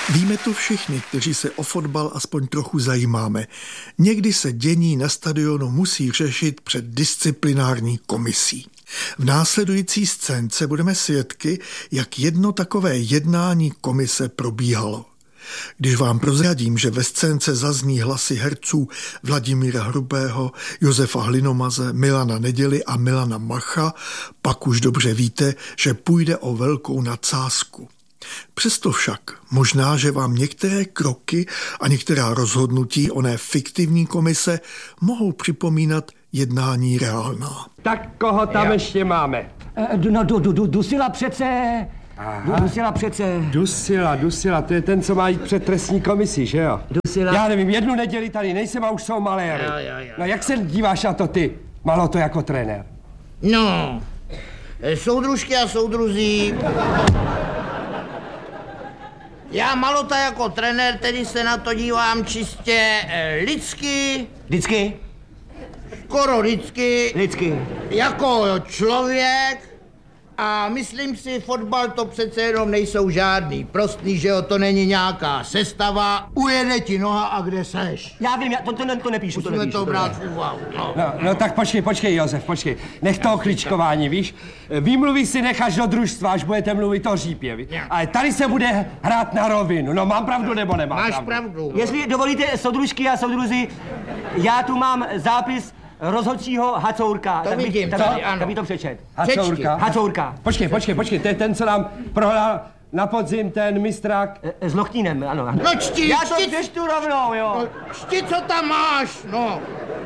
Víme to všichni, kteří se o fotbal aspoň trochu zajímáme. Někdy se dění na stadionu musí řešit před disciplinární komisí. V následující scénce budeme svědky, jak jedno takové jednání komise probíhalo. Když vám prozradím, že ve scénce zazní hlasy herců Vladimíra Hrubého, Josefa Hlinomaze, Milana Neděly a Milana Macha, pak už dobře víte, že půjde o velkou nadsázku. Přesto však možná, že vám některé kroky a některá rozhodnutí oné fiktivní komise mohou připomínat jednání reálná. Tak koho tam ještě máme? Dusila přece. Dusila, to je ten, co má jít před trestní komisi, že jo? Dusila. Já nevím, jednu neděli tady nejsem a už jsou maléry. Jo. No jak se díváš na to ty, Maloto, jako trenér? No, soudružky a soudruzí. Já, Malota, jako trenér, tedy se na to dívám čistě lidsky. Vždycky? Skoro lidsky. Lidsky. Jako člověk. A myslím si, fotbal to přece jenom nejsou žádný prostý, že jo, to není nějaká sestava. Ujede ti noha a kde seš. Já vím, to nepíšu. Musíme to brát v úvahu. No tak počkej, Josef, počkej. Nech toho kličkování, víš? Výmluvy si necháš do družstva, až budete mluvit o řípě, víš? Ale tady se bude hrát na rovinu. No mám pravdu nebo nemám Máš pravdu. Jestli dovolíte, soudružky a soudruzi, já tu mám zápis rozhodčího Hacourka. To vidím, tak by to přečet. Hacourka. Počkej, to je ten, co nám prohrál na podzim ten mistrák. S Lochtínem, ano. No čti, já to přečtu rovnou, jo. No, čti, co tam máš, no.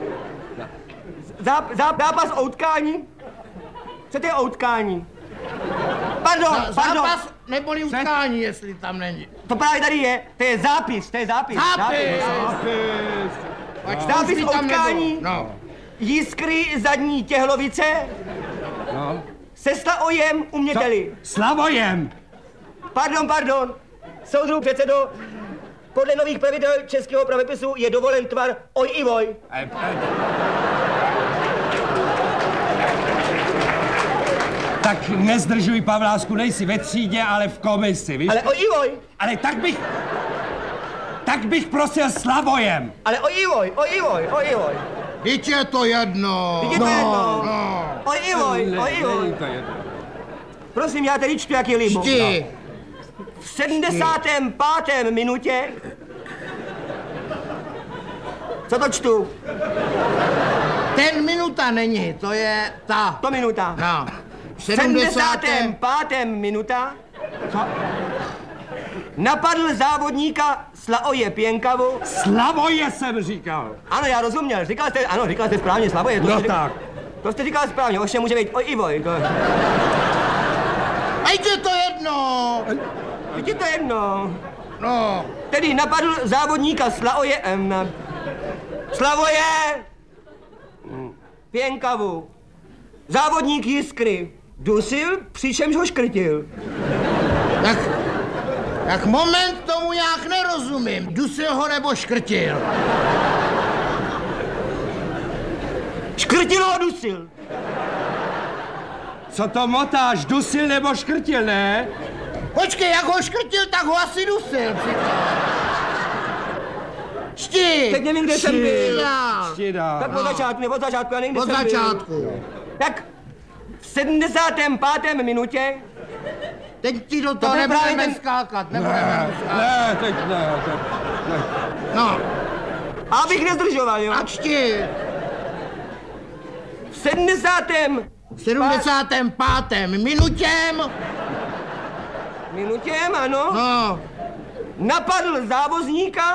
Zápas o utkání? Co to je o utkání? Pardon. Zápas neboli utkání, jestli tam není. To právě tady je, to je zápis. Zápis o utkání. No. Jiskry zadní Těhlovice. No. Se Slavojem uměteli. Slavojem! Pardon. Soudruh předsedo, podle nových pravidel českého pravepisu je dovolen tvar oj i voj. Tak nezdržuj, Pavlásku, nejsi ve třídě, ale v komisi, víš? Ale oj i voj. Ale tak bych prosil Slavojem. Ale oj i voj. Vždyť je to jedno. Oj i voj. Není to jedno. Prosím, já tady čtu, jak je libo. Čti. V 75. minutě... Co to čtu? Ten minuta není, to je ta. To minuta. No. V 75. minuta... Co? Napadl závodníka Slavoje Pěnkavu. Slavoje jsem říkal. Ano, já rozuměl. Říkal jste správně, Slavoje. Tak. To jste říkal správně, ovšem může být oj i voj. Ať je to jedno. Je to jedno. No. Tedy napadl závodníka Slavoje Pěnkavu. Závodník Jiskry dusil, přičemž ho škrtil. Tak moment, tomu nějak nerozumím. Dusil ho nebo škrtil? Škrtil ho dusil. Co to motáš, dusil nebo škrtil, ne? Počkej, jak ho škrtil, tak ho asi dusil. Šti! Teď nevím, kde jsem byl. Štida. Tak od začátku, já nevím, kde Od jsem byl. začátku. Tak v 75. minutě... Teď ti do toho nebudeme skákat, Ne, teď ne. No. Abych nezdržoval, jo. A čti. V 75. minutěm, ano. no. Napadl závozníka.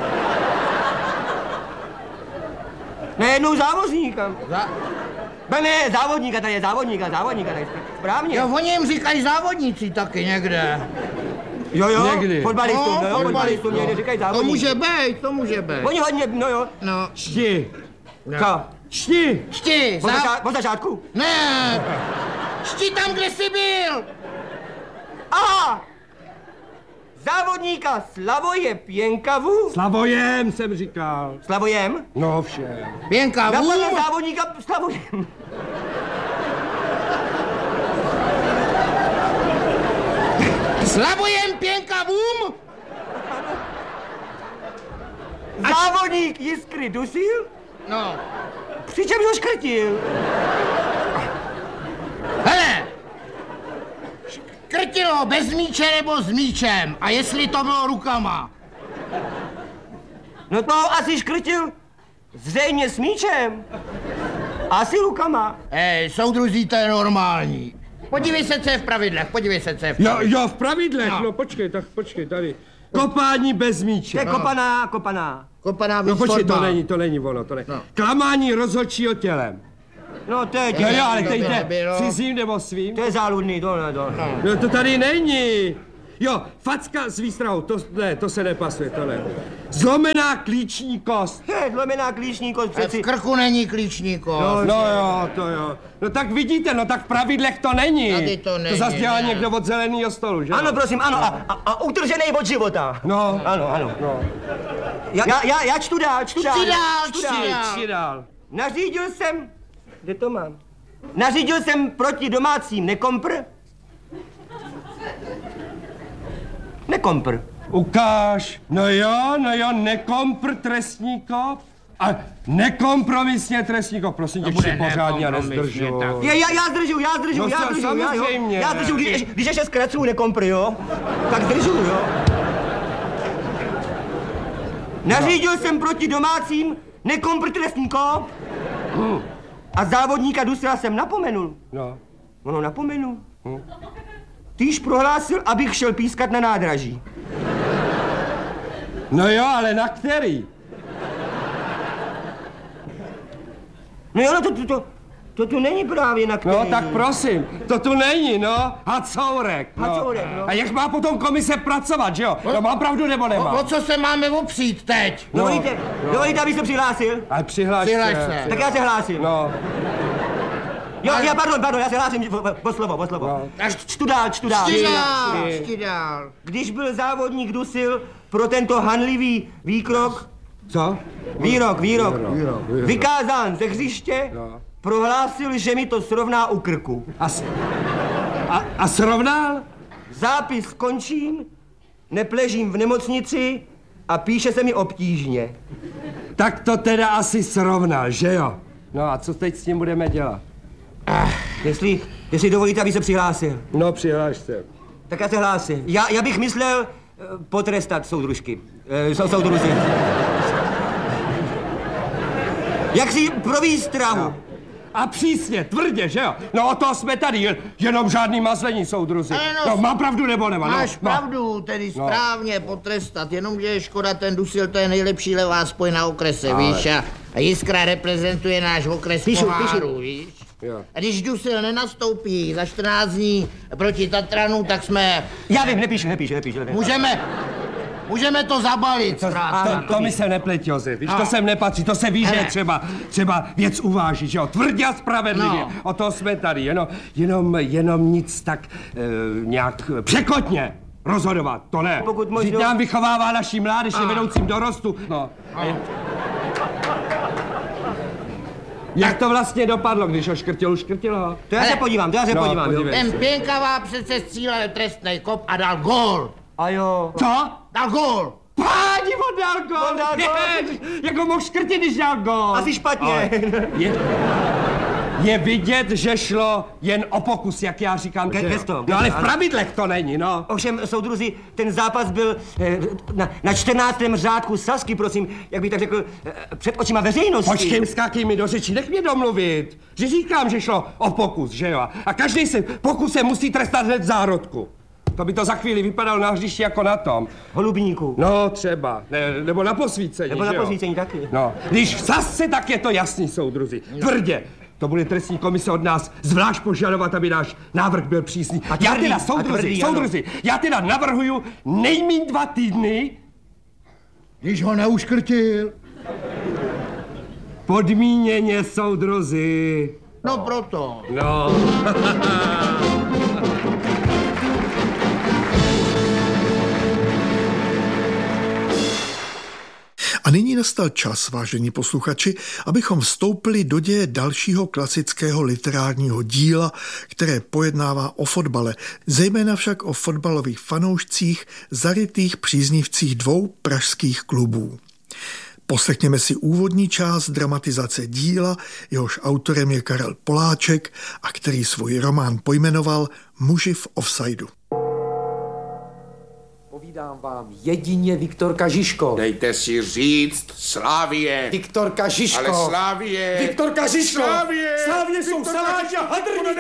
Nejednou závozníka. Ne, závodníka, tady je závodníka, správně. Jo, oni jim říkají závodníci taky někde. Jo, někdy. Fotbalistům někde říkají závodníci. To může být. Oni hodně, no jo. No. Šti. Co? Šti. Od začátku? Ne. Šti tam, kde jsi byl. Aha! Závodníka Slavoje Pěnkavu. Slavojem jsem říkal. Slavojem? No všem. Pěnkavu. Napadl závodníka Slavojem. Slavojem Pěnkavům? závodník Jiskry Dusil, No, přičemž ho škrtil. hele! Škrtilo bez míče nebo s míčem? A jestli to bylo rukama? No to asi škrtil zřejmě s míčem. Asi rukama. Soudruzí, to je normální. Podívej se, co je v pravidlech, podívej se, co je v Jo, pravidlech. jo, v pravidlech, no počkej, tady. Kopání bez To míče. je kopaná. Kopaná No počkej, výzvodba. to není ono, to ne. No. Klamání rozhodčího tělem. No to je Jo, ale to teď by jde nebylo. cizím nebo svým. To je záludný, tohle. No to tady není. Jo, facka s výstrahou, to se nepasuje, to ne. Zlomená klíční kost. Zlomená klíční kost V přeci. krku není klíční kost. No jo, to jo. No tak vidíte, no tak v pravidlech to není. Tady to není, To zase dělá ne. někdo od zeleného stolu, že? Ano, prosím, ano. A utržený od života. No. Ano. No. Já čtu dál. Čti dál. Přidál. Nařídil jsem... Kde to mám? Nařídil jsem proti domácím nekompr. Nekompr. Ukáž. No jo, nekompr trestní kop. A nekompromisně trestní kop. Prosím tě, bude či pořádně a nekompromisně, nezdržuj. tak. Já zdržuju. No samozřejmě. Já zdržuju, když ještě zkracuju nekompr, jo? Tak zdržuju, jo? Nařídil jsem proti domácím nekompr trestní kop. A závodníka Dusila jsem napomenul. No. Ono napomenul. Týž prohlásil, abych šel pískat na nádraží. No jo, ale na který? No jo, to tu není právě na který. No tak prosím, to tu není, no. Hacourek, no. Hacourek, no. A jak má potom komise pracovat, že jo? No má pravdu nebo nemá? O co se máme opřít teď? Dovolíte, abych se přihlásil? Ale přihlaš Přihlaš se. se. Tak já se hlásím. No. Pardon, já se hlásím po slovo. No. Čtu dál. Čti dál. Když byl závodník Dusil pro tento hanlivý výkrok, Co? výrok, vykázán ze hřiště, No. prohlásil, že mi to srovná u krku. A srovnal? Zápis končím, nepležím v nemocnici a píše se mi obtížně. Tak to teda asi srovnal, že jo? No a co teď s tím budeme dělat? Jestli dovolíte, aby se přihlásil. No přihlaš se. Tak já se hlásím. Já bych myslel potrestat soudružky. Soudruzy. Jak si pro výstrahu. No. A přísně, tvrdě, že jo? No o toho jsme tady, jenom žádný mazlení, soudruzi. No mám pravdu nebo nemám? Máš pravdu, tedy správně potrestat, jenomže je škoda, ten Dusil, to je nejlepší levá spoj na okrese, víš? A Jiskra reprezentuje náš okres poháru, víš? Jo. A když Dusil nenastoupí za 14 dní proti Tatranu, tak jsme... Já vím, nepíšu. Můžeme to zabalit, zkrátka. To mi se nepleť, Josef, víš, to sem nepatří, to se ví, že je třeba věc uvážit, že jo, tvrdě a spravedlivě, No. o to jsme tady, jenom nic tak nějak překotně rozhodovat, to ne. Pokud možno- Vždyť nám vychovává naší mládež, je vedoucím dorostu, no. Jak to vlastně dopadlo, když ho škrtilo? To já se podívám, jo. podívej. Ten Pěnkava přece střílel trestnej kop a dal gól. A jo. Co? Dal gól. Páni, on dal gól! Jak ho mohl škrtit, když dal gól? Asi špatně. Ale je vidět, že šlo jen o pokus, jak já říkám. Gesto, No ale v ano. pravidlech to není, no. Ovšem, soudruzi, ten zápas byl na 14. řádku Sasky, prosím, jak bych tak řekl, před očima veřejnosti. Počkej, skákej mi do řeči, nech mě domluvit. Že říkám, že šlo o pokus, že jo? A každý se pokusem musí trestat hned v zárodku. To by to za chvíli vypadalo na hřišti jako na tom. Holubníku. No, třeba. Nebo na posvícení, Nebo na že jo? posvícení taky. No, když v Sasce, tak je to jasný, soudruzi. Tvrdě. To bude trestní komise od nás zvlášť požadovat, aby náš návrh byl přísný. A Já tvrdý, teda, a tvrdý, soudruzi, já teda navrhuju nejmíň 2 týdny. Když ho neuškrtil. Podmíněně, soudruzi. No proto. No. A nyní nastal čas, vážení posluchači, abychom vstoupili do děje dalšího klasického literárního díla, které pojednává o fotbale, zejména však o fotbalových fanoušcích, zarytých příznivcích 2 pražských klubů. Poslechněme si úvodní část dramatizace díla, jehož autorem je Karel Poláček a který svůj román pojmenoval Muži v offsideu. Povídám vám jedině Viktorka Žižko. Dejte si říct Slávie. Viktorka Žižko. Ale Slávie. Viktorka Žižko. Slávie. Slávie jsou saláti a hadrníci.